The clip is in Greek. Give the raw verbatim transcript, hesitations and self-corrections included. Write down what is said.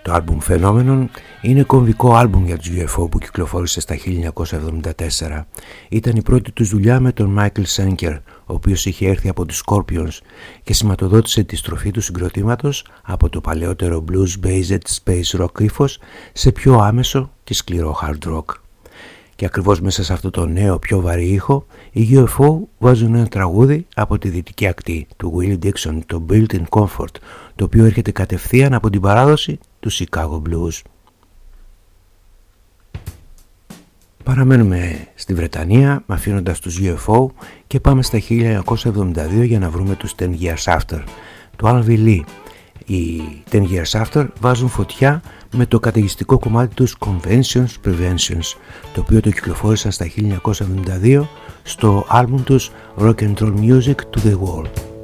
Το άλμπουμ Phenomenon είναι κομβικό άλμπουμ για τους γιου εφ ο που κυκλοφόρησε στα χίλια εννιακόσια εβδομήντα τέσσερα. Ήταν η πρώτη τους δουλειά με τον Michael Schenker, ο οποίος είχε έρθει από τους Scorpions και σηματοδότησε τη στροφή του συγκροτήματος από το παλαιότερο blues-based space rock ύφος σε πιο άμεσο και σκληρό hard rock. Και ακριβώς μέσα σε αυτό το νέο πιο βαρύ ήχο, οι γιου εφ ο βάζουν ένα τραγούδι από τη δυτική ακτή του Willie Dixon, το Built-in Comfort, το οποίο έρχεται κατευθείαν από την παράδοση του Chicago Blues. Παραμένουμε στη Βρετανία, αφήνοντας τους γιου εφ ο και πάμε στα χίλια εννιακόσια εβδομήντα δύο για να βρούμε τους Ten Years After, του Alvin Lee. Οι Ten Years After βάζουν φωτιά με το καταιγιστικό κομμάτι τους Conventions Preventions, το οποίο το κυκλοφόρησαν στα χίλια εννιακόσια εβδομήντα δύο στο άλμπουμ τους Rock and Roll Music to the Wall.